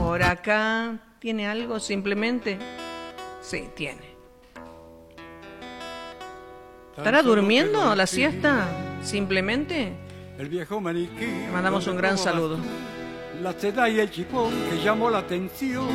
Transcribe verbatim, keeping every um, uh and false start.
Por acá, ¿tiene algo simplemente? Sí, tiene. ¿Estará durmiendo la siesta? Simplemente. El viejo maniquí. Le mandamos un gran saludo. La seda y el chipón que llamó la atención.